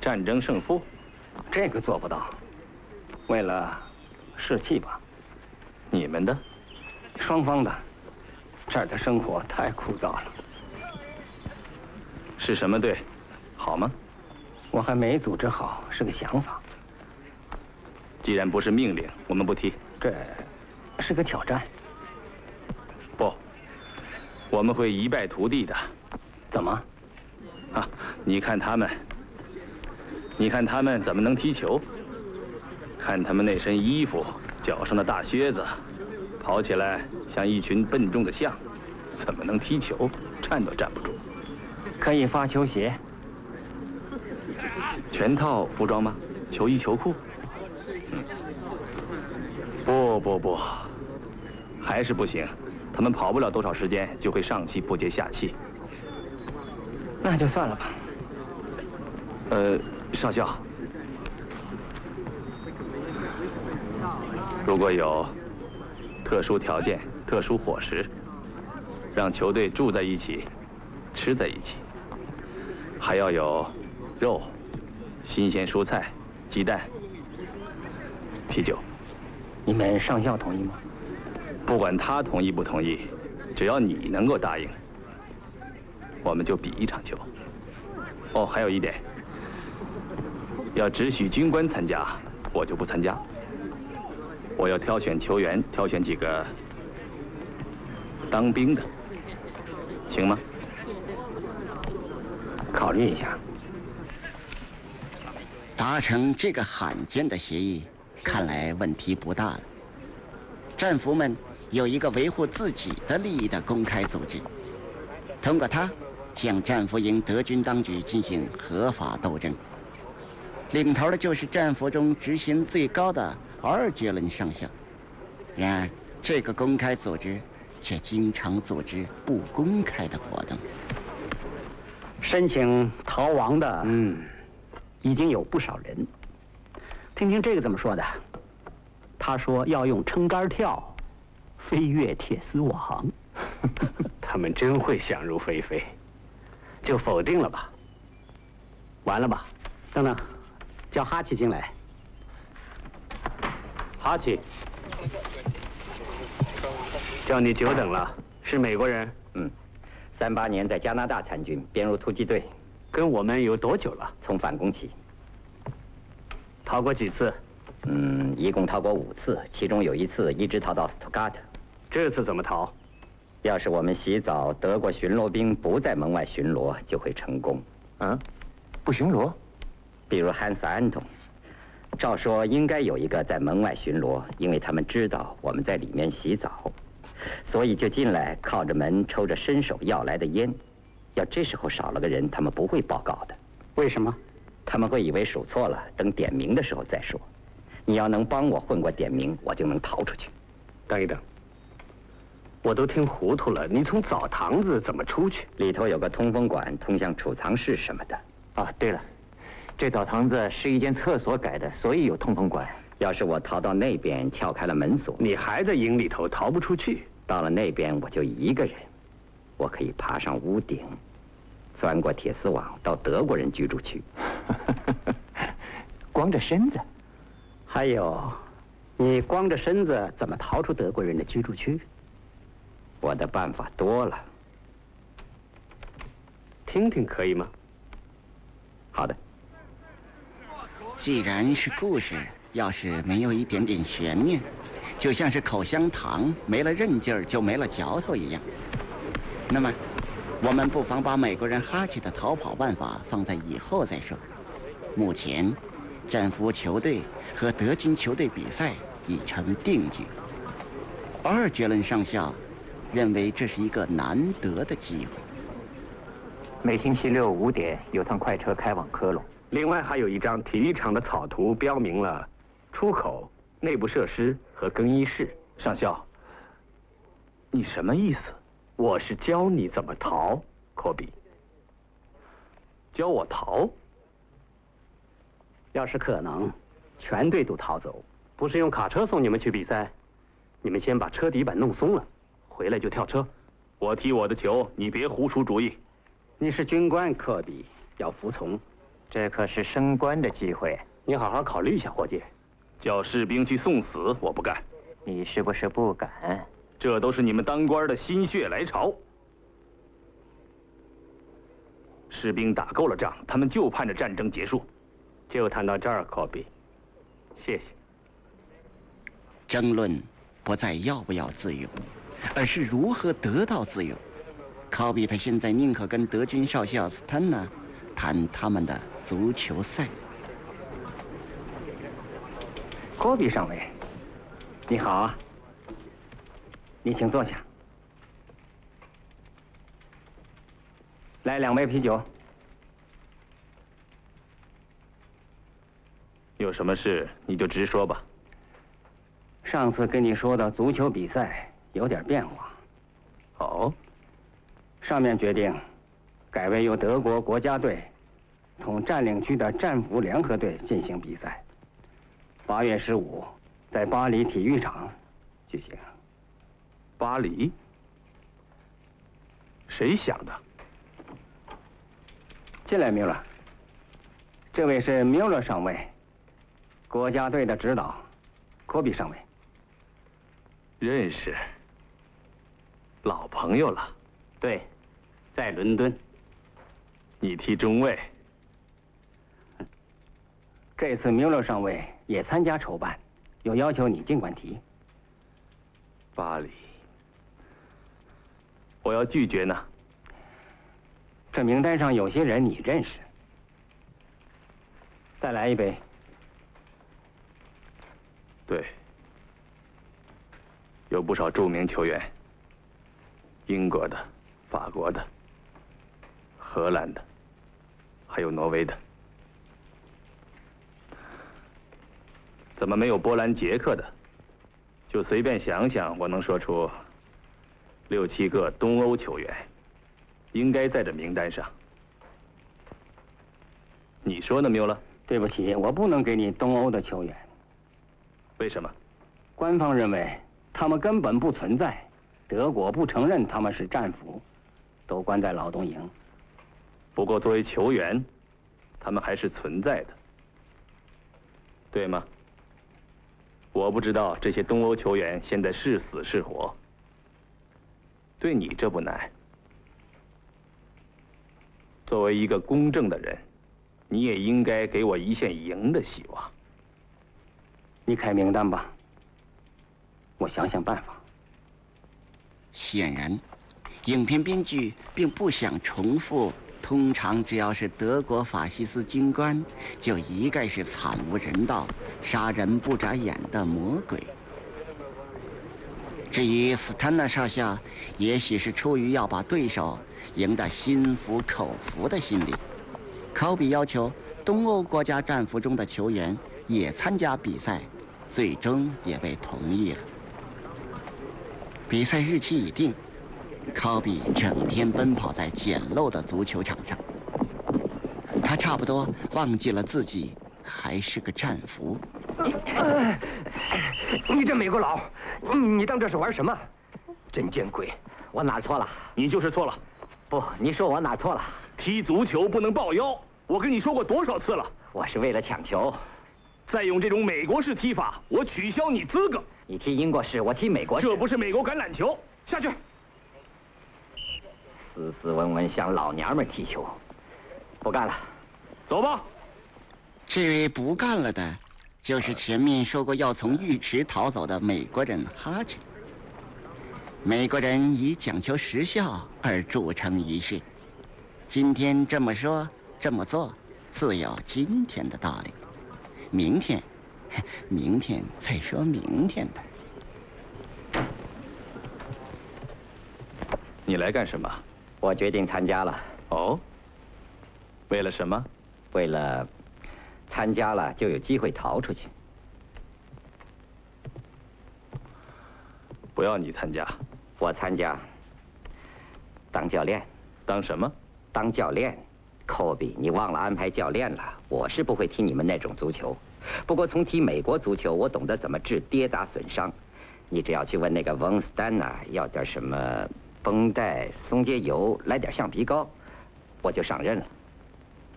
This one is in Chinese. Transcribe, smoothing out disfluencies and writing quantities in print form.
战争胜负， 这个做不到。为了士气吧。 你们的？ 双方的。这儿的生活太枯燥了。 是什么队？好吗？ 我还没组织好，是个想法。 既然不是命令，我们不提。 这是个挑战。 不，我们会一败涂地的。 怎么？ 啊，你看他们怎么能踢球？看他们那身衣服，脚上的大靴子，跑起来像一群笨重的象，怎么能踢球？站都站不住。 可以发球鞋。 全套服装吗？球衣球裤？不，还是不行。他们跑不了多少时间，就会上气不接下气。 那就算了吧。 少校，如果有特殊条件、特殊伙食，让球队住在一起，吃在一起，还要有肉、新鲜蔬菜、鸡蛋、啤酒。 你们上校同意吗？ 不管他同意不同意，只要你能够答应，我们就比一场球。哦，还有一点，要只许军官参加，我就不参加。我要挑选球员，挑选几个当兵的，行吗？ 考虑一下。 达成这个罕见的协议，看来问题不大了。战俘们有一个维护自己的利益的公开组织，通过它向战俘营德军当局进行合法斗争。领头的就是战俘中职衔最高的阿尔觉伦上校。然而，这个公开组织却经常组织不公开的活动。 申请逃亡的，已经有不少人。听听这个怎么说的？他说要用撑杆跳飞越铁丝网。 他们真会想入非非，就否定了吧？完了吧？ 等等，叫哈奇进来。 哈奇，叫你久等了，是美国人 38年在加拿大参军，编入突击队。 跟我们有多久了？ 从反攻起。 逃过几次？ 一共逃过5次，其中有1次一直逃到斯图加特。 这次怎么逃？ 要是我们洗澡，德国巡逻兵不在门外巡逻，就会成功。 不巡逻？ 比如汉斯·安东，照说应该有一个在门外巡逻，因为他们知道我们在里面洗澡，所以就进来靠着门抽着伸手要来的烟。要这时候少了个人，他们不会报告的。 为什么？ 他们会以为数错了，等点名的时候再说。你要能帮我混过点名，我就能逃出去。 等一等，我都听糊涂了，你从澡堂子怎么出去？ 里头有个通风管，通向储藏室什么的。 对了，这澡堂子是一间厕所改的，所以有通风管。 要是我逃到那边，撬开了门锁， 你还在营里头逃不出去。 到了那边，我就一个人，我可以爬上屋顶，钻过铁丝网到德国人居住区。 光着身子？ 还有，你光着身子怎么逃出德国人的居住区？我的办法多了。 听听可以吗？ 好的。 既然是故事，要是没有一点点悬念，就像是口香糖没了韧劲儿就没了嚼头一样。那么，我们不妨把美国人哈奇的逃跑办法放在以后再说。目前，战俘球队和德军球队比赛已成定局。阿尔觉伦上校认为这是一个难得的机会。 每星期六5点有趟快车开往科隆。 另外还有一张体育场的草图，标明了出口、内部设施和更衣室。 上校，你什么意思？ 我是教你怎么逃，科比。 教我逃？ 要是可能，全队都逃走。 不是用卡车送你们去比赛，你们先把车底板弄松了，回来就跳车。 我踢我的球，你别胡出主意。 你是军官，科比，要服从。 这可是升官的机会， 你好好考虑一下，伙计。 叫士兵去送死，我不干。 你是不是不敢？ 这都是你们当官的心血来潮。士兵打够了仗，他们就盼着战争结束。 就谈到这儿，科比，谢谢。 争论不再要不要自由，而是如何得到自由。科比他现在宁可跟德军少校斯坦纳谈他们的足球赛。 科比上尉，你好啊，你请坐下。来2杯啤酒。 有什么事你就直说吧。 上次跟你说的足球比赛有点变化。 哦， 上面决定改为由德国国家队同占领区的战俘联合队进行比赛。8月15在巴黎体育场举行。 巴黎？谁想的？ 进来，米勒。这位是米勒上尉，国家队的指导，科比上尉。 认识，老朋友了。 对，在伦敦。 你踢中卫。 这次米勒上尉也参加筹办，有要求你尽管提。 巴黎，我要拒绝呢。 这名单上有些人你认识。再来一杯。 对，有不少著名球员，英国的、法国的、荷兰的，还有挪威的。怎么没有波兰、捷克的？就随便想想，我能说出6、7个东欧球员，应该在这名单上。你说呢，缪勒？ 对不起，我不能给你东欧的球员。 为什么？ 官方认为他们根本不存在，德国不承认他们是战俘，都关在劳动营。 不过作为球员，他们还是存在的，对吗？我不知道这些东欧球员现在是死是活。对你这不难。作为一个公正的人，你也应该给我一线赢的希望。 你开名单吧，我想想办法。 显然，影片编剧并不想重复通常只要是德国法西斯军官，就一概是惨无人道、杀人不眨眼的魔鬼。至于斯坦纳少校，也许是出于要把对手赢得心服口服的心理，科比要求东欧国家战俘中的球员也参加比赛，最终也被同意了。比赛日期已定，科比整天奔跑在简陋的足球场上，他差不多忘记了自己还是个战俘。 你这美国佬，你当这是玩什么？真见鬼！我哪儿错了？ 你就是错了。 不，你说我哪儿错了？ 踢足球不能抱腰，我跟你说过多少次了？ 我是为了抢球。 再用这种美国式踢法，我取消你资格。 你踢英国式，我踢美国式。 这不是美国橄榄球，下去。 斯斯文文像老娘们踢球，不干了， 走吧。 这位不干了的，就是前面说过要从浴池逃走的美国人哈切。美国人以讲求时效而著称于世，今天这么说这么做，自有今天的道理。明天再说明天的。 你来干什么？ 我决定参加了。 哦，为了什么？ 为了参加了就有机会逃出去。 不要你参加。 我参加。当教练。 当什么？ 当教练。科比，你忘了安排教练了。我是不会踢你们那种足球，不过从踢美国足球，我懂得怎么治跌打损伤。你只要去问那个翁斯丹呐，要点什么绷带、松节油，来点橡皮膏，我就上任了。